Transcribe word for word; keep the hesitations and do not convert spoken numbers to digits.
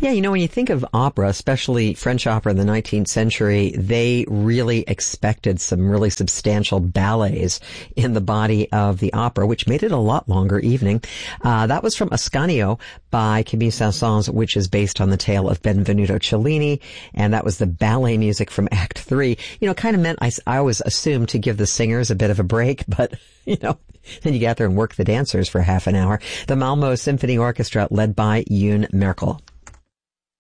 Yeah, you know, when you think of opera, especially French opera in the nineteenth century, they really expected some really substantial ballets in the body of the opera, which made it a lot longer evening. Uh, that was from Ascanio by Camille Saint-Saëns, which is based on the tale of Benvenuto Cellini, and that was the ballet music from Act Three. You know, kind of meant, I, I always assumed to give the singers a bit of a break, but, you know, then you get out there and work the dancers for half an hour. The Malmö Symphony Orchestra, led by Yoon Merkel.